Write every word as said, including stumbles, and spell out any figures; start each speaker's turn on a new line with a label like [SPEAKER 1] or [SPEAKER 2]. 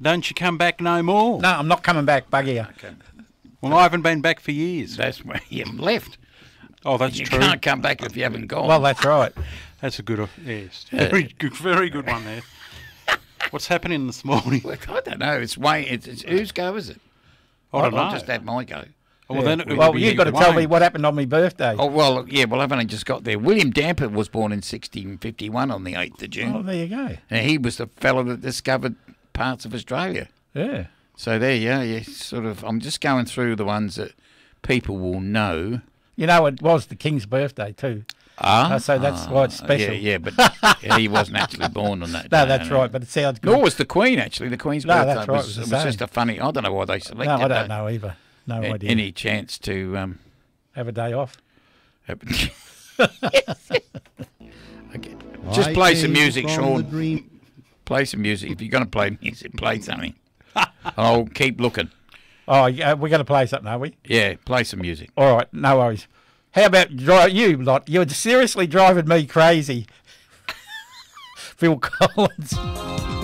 [SPEAKER 1] Don't you come back no more?
[SPEAKER 2] No, I'm not coming back, bugger you.
[SPEAKER 3] Okay.
[SPEAKER 1] Well, I haven't been back for years.
[SPEAKER 3] That's where you left.
[SPEAKER 1] Oh, that's
[SPEAKER 3] You
[SPEAKER 1] true.
[SPEAKER 3] can't come back if you haven't gone.
[SPEAKER 2] Well, that's right.
[SPEAKER 1] That's a good, uh, yes, very good, very good one there. What's happening this morning?
[SPEAKER 3] Well, I don't know. It's Wayne. It's, it's whose go is it?
[SPEAKER 1] I don't
[SPEAKER 3] I'll
[SPEAKER 1] know.
[SPEAKER 3] just have my go.
[SPEAKER 1] Oh, well, then it would
[SPEAKER 2] Well,
[SPEAKER 1] be
[SPEAKER 2] you've got to tell me
[SPEAKER 1] Wayne.
[SPEAKER 2] what happened on my birthday.
[SPEAKER 3] Oh well, yeah. Well, I've only just got there. William Damper was born in sixteen fifty-one on the eighth of June,
[SPEAKER 2] Oh, there you go.
[SPEAKER 3] and he was the fellow that discovered parts of Australia.
[SPEAKER 2] Yeah.
[SPEAKER 3] So there, yeah, yeah. Sort of. I'm just going through the ones that people will know.
[SPEAKER 2] You know, it was the King's birthday too.
[SPEAKER 3] Ah,
[SPEAKER 2] Uh, so that's why it's special.
[SPEAKER 3] Yeah, yeah, but yeah, he wasn't actually born on that day.
[SPEAKER 2] No, that's right, but it sounds good.
[SPEAKER 3] Nor was the Queen, actually. The Queen's
[SPEAKER 2] No,
[SPEAKER 3] birthday
[SPEAKER 2] that's right,
[SPEAKER 3] was,
[SPEAKER 2] it was
[SPEAKER 3] it
[SPEAKER 2] the
[SPEAKER 3] was just
[SPEAKER 2] same.
[SPEAKER 3] a funny... I don't know why they selected
[SPEAKER 2] No, I don't
[SPEAKER 3] that.
[SPEAKER 2] know either. No
[SPEAKER 3] A-
[SPEAKER 2] idea.
[SPEAKER 3] Any chance to... Um,
[SPEAKER 2] Have a day off.
[SPEAKER 3] have- okay. Just play some music, Sean.
[SPEAKER 4] Dream.
[SPEAKER 3] Play some music. If you're going to play music, play something. I'll keep looking.
[SPEAKER 2] Oh, yeah, we're going to play something, are we?
[SPEAKER 3] Yeah, play some music.
[SPEAKER 2] All right, no worries. How about dri- you lot? You're seriously driving me crazy. Phil Collins.